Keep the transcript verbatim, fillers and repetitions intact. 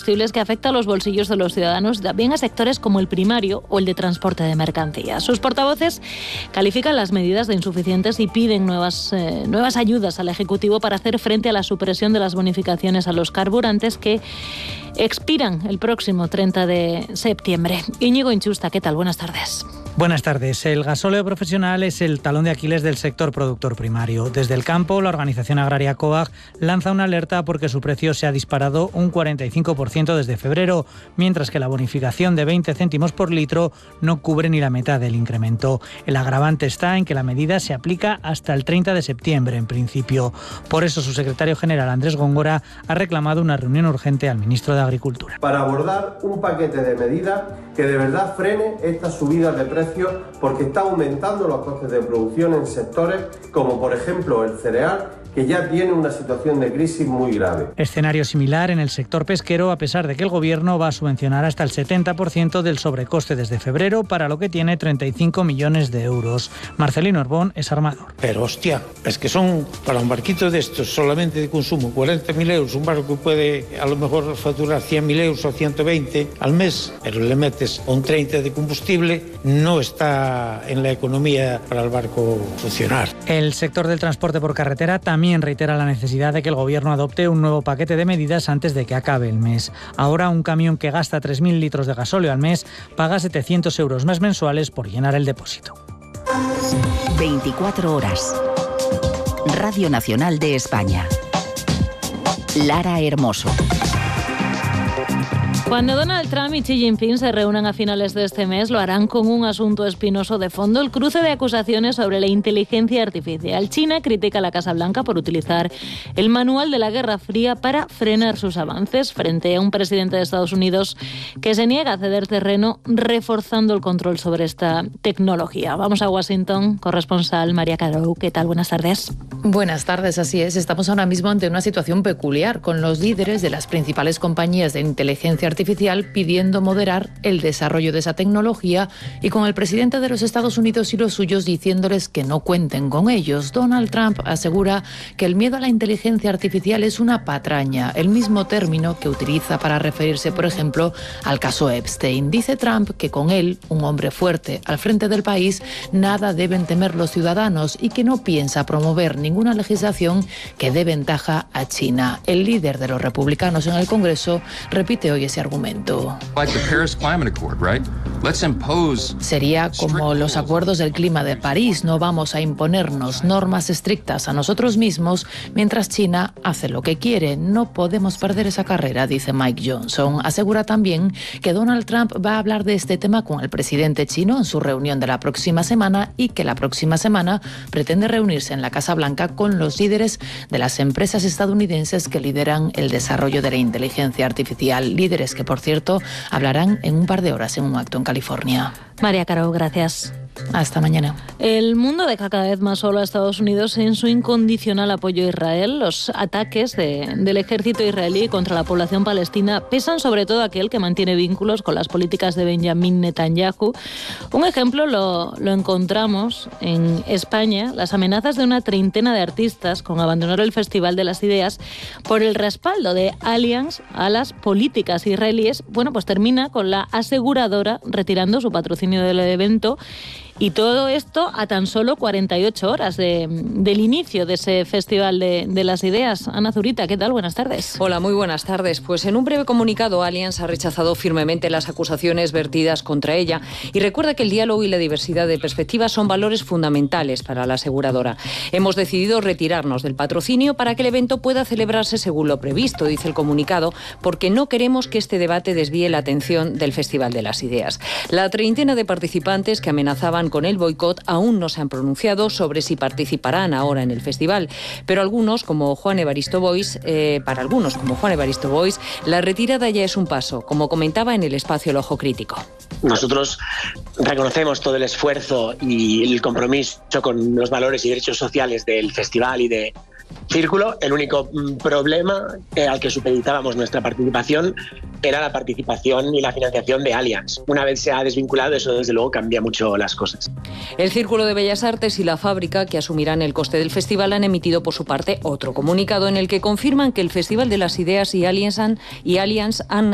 combustibles que afecta a los bolsillos de los ciudadanos, también a sectores como el primario o el de transporte de mercancías. Sus portavoces califican las medidas de insuficientes y piden nuevas, eh, nuevas ayudas al Ejecutivo para hacer frente a la supresión de las bonificaciones a los carburantes que expiran el próximo treinta de septiembre. Íñigo Inchusta, ¿qué tal? Buenas tardes. Buenas tardes. El gasóleo profesional es el talón de Aquiles del sector productor primario. Desde el campo, la organización agraria COAG lanza una alerta porque su precio se ha disparado un cuarenta y cinco por ciento desde febrero, mientras que la bonificación de veinte céntimos por litro no cubre ni la mitad del incremento. El agravante está en que la medida se aplica hasta el treinta de septiembre, en principio. Por eso, su secretario general, Andrés Góngora, ha reclamado una reunión urgente al ministro de Agricultura. Para abordar un paquete de medidas que de verdad frene estas subidas de precios, porque está aumentando los costes de producción en sectores como por ejemplo el cereal, que ya tiene una situación de crisis muy grave. Escenario similar en el sector pesquero, a pesar de que el Gobierno va a subvencionar hasta el setenta por ciento del sobrecoste desde febrero, para lo que tiene treinta y cinco millones de euros. Marcelino Orbón es armador. Pero hostia, es que son para un barquito de estos solamente de consumo cuarenta mil euros, un barco que puede a lo mejor facturar cien mil euros o ciento veinte al mes, pero le metes un treinta de combustible, no está en la economía para el barco funcionar. El sector del transporte por carretera también reitera la necesidad de que el Gobierno adopte un nuevo paquete de medidas antes de que acabe el mes. Ahora, un camión que gasta tres mil litros de gasóleo al mes paga setecientos euros más mensuales por llenar el depósito. veinticuatro horas. Radio Nacional de España. Lara Hermoso. Cuando Donald Trump y Xi Jinping se reúnan a finales de este mes, lo harán con un asunto espinoso de fondo: el cruce de acusaciones sobre la inteligencia artificial. China critica a la Casa Blanca por utilizar el manual de la Guerra Fría para frenar sus avances, frente a un presidente de Estados Unidos que se niega a ceder terreno, reforzando el control sobre esta tecnología. Vamos a Washington, corresponsal María Caro. ¿Qué tal? Buenas tardes. Buenas tardes, así es. Estamos ahora mismo ante una situación peculiar, con los líderes de las principales compañías de inteligencia artificial pidiendo moderar el desarrollo de esa tecnología y con el presidente de los Estados Unidos y los suyos diciéndoles que no cuenten con ellos. Donald Trump asegura que el miedo a la inteligencia artificial es una patraña, el mismo término que utiliza para referirse, por ejemplo, al caso Epstein. Dice Trump que con él, un hombre fuerte al frente del país, nada deben temer los ciudadanos y que no piensa promover ninguna legislación que dé ventaja a China. El líder de los republicanos en el Congreso repite hoy ese argumento. Sería como los acuerdos del clima de París. No vamos a imponernos normas estrictas a nosotros mismos mientras China hace lo que quiere. No podemos perder esa carrera, dice Mike Johnson. Asegura también que Donald Trump va a hablar de este tema con el presidente chino en su reunión de la próxima semana y que la próxima semana pretende reunirse en la Casa Blanca con los líderes de las empresas estadounidenses que lideran el desarrollo de la inteligencia artificial. Líderes que, por cierto, hablarán en un par de horas en un acto en California. María Caro, gracias. Hasta mañana. El mundo deja cada vez más solo a Estados Unidos en su incondicional apoyo a Israel. Los ataques de, del ejército israelí contra la población palestina pesan sobre todo aquel que mantiene vínculos con las políticas de Benjamín Netanyahu. Un ejemplo lo, lo encontramos en España: las amenazas de una treintena de artistas con abandonar el Festival de las Ideas por el respaldo de Allianz a las políticas israelíes. Bueno, pues termina con la aseguradora retirando su patrocinio del evento. Y todo esto a tan solo cuarenta y ocho horas de, del inicio de ese Festival de, de las Ideas. Ana Zurita, ¿qué tal? Buenas tardes. Hola, muy buenas tardes. Pues en un breve comunicado, Allianz ha rechazado firmemente las acusaciones vertidas contra ella y recuerda que el diálogo y la diversidad de perspectivas son valores fundamentales para la aseguradora. Hemos decidido retirarnos del patrocinio para que el evento pueda celebrarse según lo previsto, dice el comunicado, porque no queremos que este debate desvíe la atención del Festival de las Ideas. La treintena de participantes que amenazaban con el boicot aún no se han pronunciado sobre si participarán ahora en el festival, pero algunos, como Juan Evaristo Boix, eh, para algunos, como Juan Evaristo Boix, la retirada ya es un paso, como comentaba en el espacio El Ojo Crítico. Nosotros reconocemos todo el esfuerzo y el compromiso con los valores y derechos sociales del festival y de Círculo. El único problema al que supeditábamos nuestra participación era la participación y la financiación de Allianz. Una vez se ha desvinculado, eso desde luego cambia mucho las cosas. El Círculo de Bellas Artes y la Fábrica, que asumirán el coste del festival, han emitido por su parte otro comunicado en el que confirman que el Festival de las Ideas y Allianz han, y Allianz han